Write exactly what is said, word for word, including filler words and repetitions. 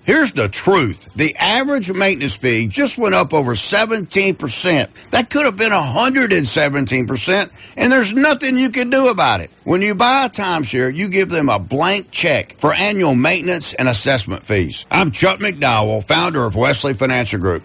Here's the truth. The average maintenance fee just went up over seventeen percent. That could have been one hundred seventeen percent, and there's nothing you can do about it. When you buy a timeshare, you give them a blank check for annual maintenance and assessment fees. I'm Chuck McDowell, founder of Wesley Financial Group.